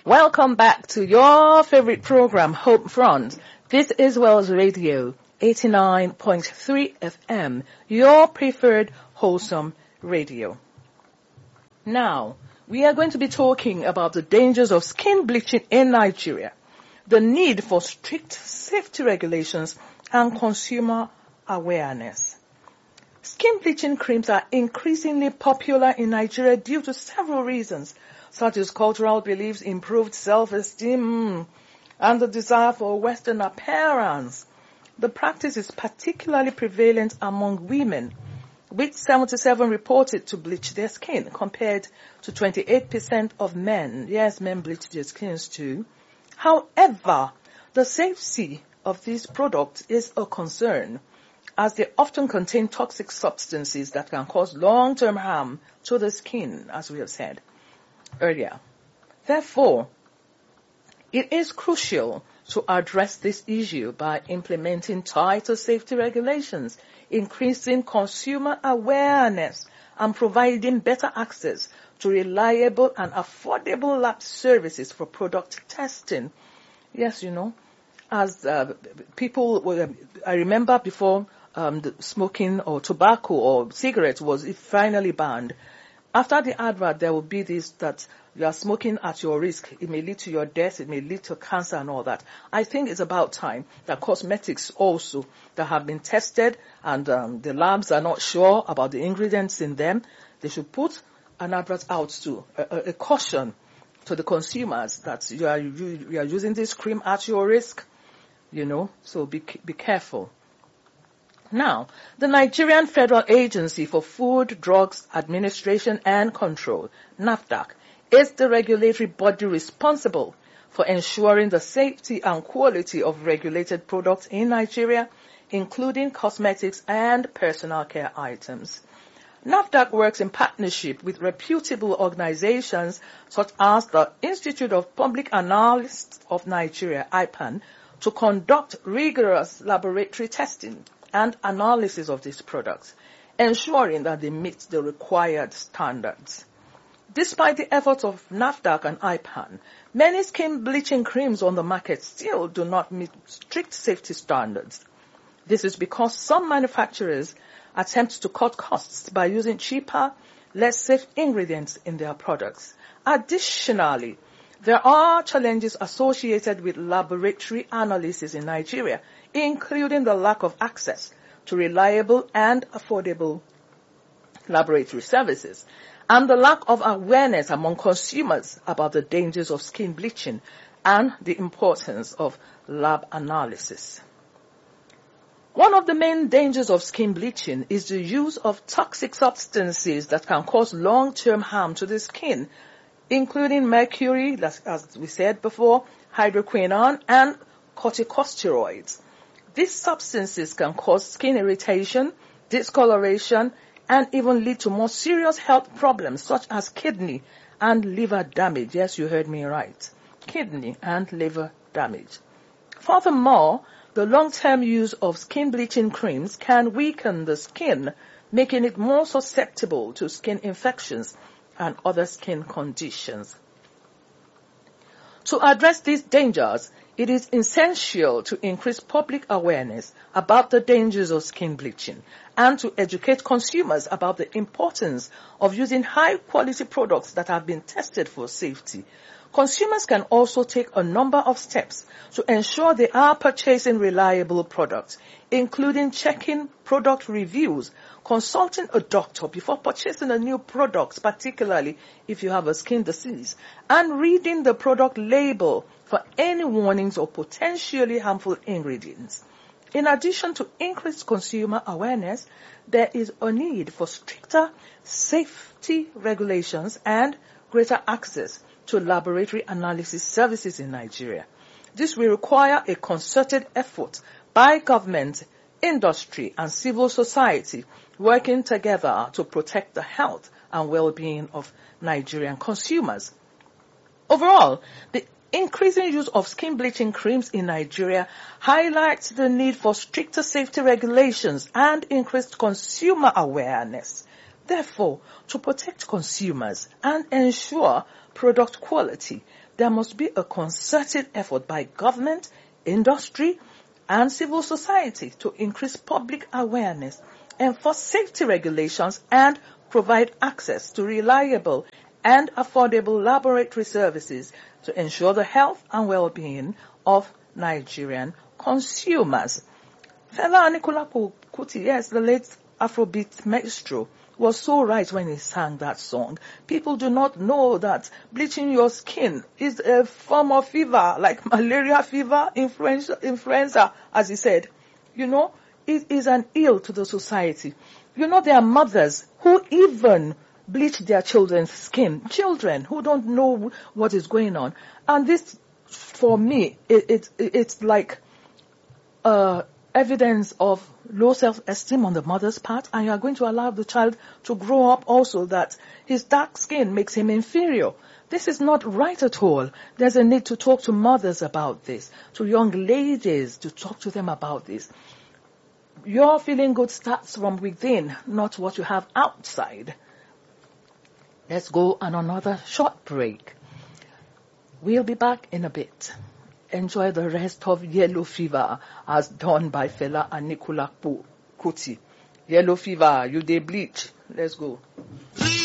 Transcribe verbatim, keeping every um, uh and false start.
Welcome back to your favorite program, Hope Front. This is Wells Radio, eighty-nine point three F M, your preferred wholesome radio. Now, we are going to be talking about the dangers of skin bleaching in Nigeria, the need for strict safety regulations, and consumer awareness. Skin bleaching creams are increasingly popular in Nigeria due to several reasons, such as cultural beliefs, improved self-esteem, and the desire for Western appearance. The practice is particularly prevalent among women, with seventy-seven reported to bleach their skin, compared to twenty-eight percent of men. Yes, men bleach their skins too. However, the safety of these products is a concern, as they often contain toxic substances that can cause long-term harm to the skin, as we have said earlier. Therefore, it is crucial to address this issue by implementing tighter safety regulations, increasing consumer awareness, and providing better access to reliable and affordable lab services for product testing. Yes, you know, as uh, people, were, I remember before um, the smoking or tobacco or cigarettes was finally banned. After the advert, there will be this that you are smoking at your risk. It may lead to your death. It may lead to cancer and all that. I think it's about time that cosmetics also that have been tested and um, the labs are not sure about the ingredients in them, they should put an advert out to a, a, a caution to the consumers that you are you, you are using this cream at your risk. You know, so be be careful. Now, the Nigerian Federal Agency for Food, Drugs Administration and Control, NAFDAC, is the regulatory body responsible for ensuring the safety and quality of regulated products in Nigeria, including cosmetics and personal care items. NAFDAC works in partnership with reputable organizations such as the Institute of Public Analysts of Nigeria, I P A N, to conduct rigorous laboratory testing and analysis of these products, ensuring that they meet the required standards. Despite the efforts of NAFDAC and I P A N, many skin bleaching creams on the market still do not meet strict safety standards. This is because some manufacturers attempt to cut costs by using cheaper, less safe ingredients in their products. Additionally, there are challenges associated with laboratory analysis in Nigeria, including the lack of access to reliable and affordable laboratory services, and the lack of awareness among consumers about the dangers of skin bleaching and the importance of lab analysis. One of the main dangers of skin bleaching is the use of toxic substances that can cause long-term harm to the skin, including mercury, as we said before, hydroquinone, and corticosteroids. These substances can cause skin irritation, discoloration, and even lead to more serious health problems such as kidney and liver damage. Yes, you heard me right. Kidney and liver damage. Furthermore, the long-term use of skin bleaching creams can weaken the skin, making it more susceptible to skin infections and other skin conditions. To address these dangers, it is essential to increase public awareness about the dangers of skin bleaching and to educate consumers about the importance of using high-quality products that have been tested for safety. Consumers can also take a number of steps to ensure they are purchasing reliable products, including checking product reviews, consulting a doctor before purchasing a new product, particularly if you have a skin disease, and reading the product label for any warnings or potentially harmful ingredients. In addition to increased consumer awareness, there is a need for stricter safety regulations and greater access to laboratory analysis services in Nigeria. This will require a concerted effort by government, industry, and civil society working together to protect the health and well-being of Nigerian consumers. Overall, the increasing use of skin bleaching creams in Nigeria highlights the need for stricter safety regulations and increased consumer awareness. Therefore, to protect consumers and ensure product quality, there must be a concerted effort by government, industry, and civil society to increase public awareness, enforce safety regulations, and provide access to reliable and affordable laboratory services to ensure the health and well-being of Nigerian consumers. Fela Anikulapo Kuti, yes, the late Afrobeat maestro, was so right when he sang that song. People do not know that bleaching your skin is a form of fever, like malaria fever, influenza, influenza, as he said. You know, it is an ill to the society. You know, there are mothers who even bleach their children's skin. Children who don't know what is going on. And this, for me, it, it, it's like uh, evidence of low self-esteem on the mother's part, and you are going to allow the child to grow up also that his dark skin makes him inferior. This is not right at all. There's a need to talk to mothers about this, to young ladies, to talk to them about this. Your feeling good starts from within, not what you have outside. Let's go on another short break. We'll be back in a bit. Enjoy the rest of Yellow Fever as done by Fela Anikulapo Kuti. Yellow Fever, you dey bleach. Let's go.